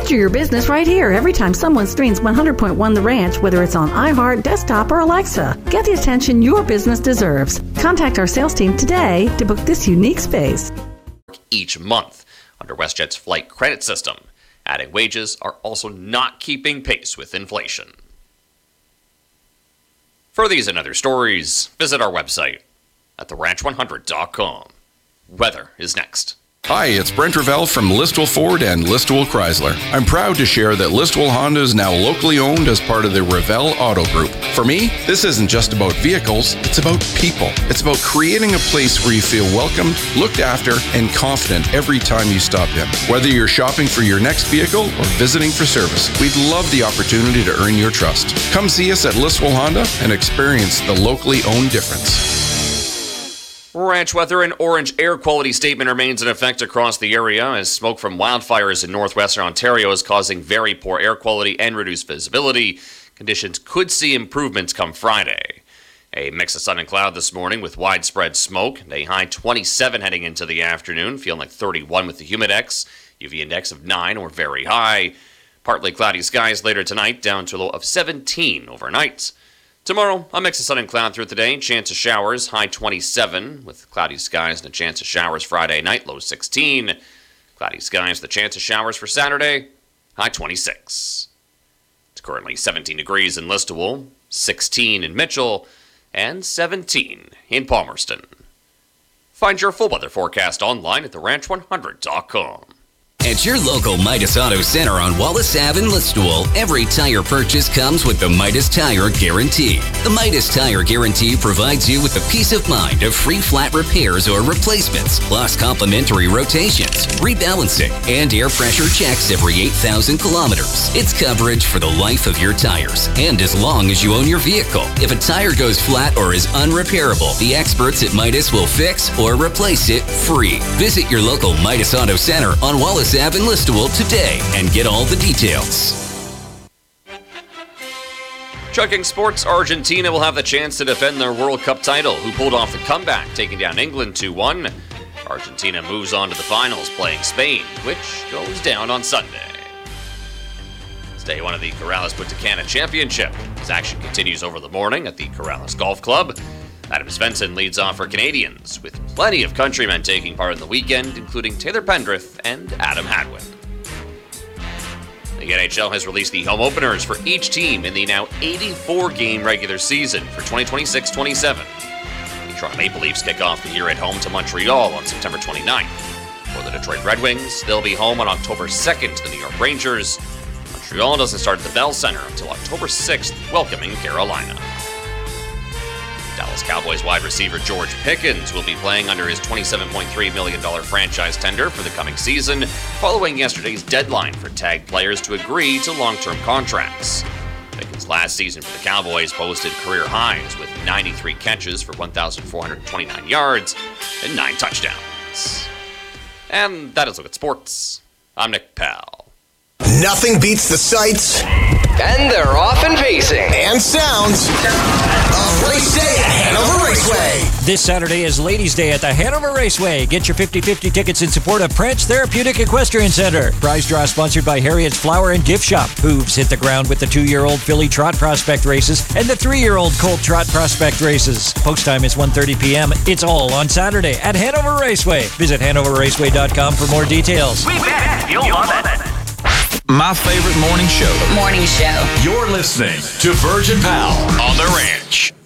Feature your business right here every time someone streams 100.1 The Ranch, whether it's on iHeart, desktop, or Alexa. Get the attention your business deserves. Contact our sales team today to book this unique space. Each month under WestJet's flight credit system. Adding wages are also not keeping pace with inflation. For these and other stories, visit our website at theranch100.com. Weather is next. Hi, it's Brent Ravel from Listowel Ford and Listowel Chrysler. I'm proud to share that Listowel Honda is now locally owned as part of the Ravel Auto Group. For me, this isn't just about vehicles, it's about people. It's about creating a place where you feel welcomed, looked after, and confident every time you stop in. Whether you're shopping for your next vehicle or visiting for service, we'd love the opportunity to earn your trust. Come see us at Listowel Honda and experience the locally owned difference. Ranch weather. An orange air quality statement remains in effect across the area as smoke from wildfires in northwestern Ontario is causing very poor air quality and reduced visibility. Conditions could see improvements come Friday. A mix of sun and cloud this morning with widespread smoke. A high 27 heading into the afternoon, feeling like 31 with the humidex. UV index of 9 or very high. Partly cloudy skies later tonight, down to a low of 17 overnight. Tomorrow, a mix of sun and cloud through the day. Chance of showers, high 27, with cloudy skies and a chance of showers Friday night, low 16. Cloudy skies, the chance of showers for Saturday, high 26. It's currently 17 degrees in Listowel, 16 in Mitchell, and 17 in Palmerston. Find your full weather forecast online at theranch100.com. At your local Midas Auto Center on Wallace Ave in Listowel, every tire purchase comes with the Midas Tire Guarantee. The Midas Tire Guarantee provides you with the peace of mind of free flat repairs or replacements, plus complimentary rotations, rebalancing, and air pressure checks every 8,000 kilometers. It's coverage for the life of your tires, and as long as you own your vehicle. If a tire goes flat or is unrepairable, the experts at Midas will fix or replace it free. Visit your local Midas Auto Center on Wallace Ave in Listowel today and get all the details. Chugging sports, Argentina will have the chance to defend their World Cup title, who pulled off the comeback, taking down England 2-1. Argentina moves on to the finals, playing Spain, which goes down on Sunday. It's day one of the Corrales Punta Cana Championship. As action continues over the morning at the Corrales Golf Club. Adam Svensson leads off for Canadians, with plenty of countrymen taking part in the weekend, including Taylor Pendrith and Adam Hadwin. The NHL has released the home openers for each team in the now 84-game regular season for 2026-27. The Toronto Maple Leafs kick off the year at home to Montreal on September 29th. For the Detroit Red Wings, they'll be home on October 2nd to the New York Rangers. Montreal doesn't start at the Bell Center until October 6th, welcoming Carolina. Dallas Cowboys wide receiver George Pickens will be playing under his $27.3 million franchise tender for the coming season, following yesterday's deadline for tagged players to agree to long-term contracts. Pickens' last season for the Cowboys posted career highs with 93 catches for 1,429 yards and 9 touchdowns. And that is a look at sports. I'm Nick Powell. Nothing beats the sights. And they're off and pacing. And sounds of Race Day at Hanover Raceway. This Saturday is Ladies' Day at the Hanover Raceway. Get your 50/50 tickets in support of Prince Therapeutic Equestrian Center. Prize draw sponsored by Harriet's Flower and Gift Shop. Hooves hit the ground with the 2-year-old Filly Trot Prospect races and the 3-year-old Colt Trot Prospect races. Post time is 1:30 p.m. It's all on Saturday at Hanover Raceway. Visit HanoverRaceway.com for more details. We bet you'll love it. My favorite morning show. Morning show. You're listening to Virgin Powell on The Ranch.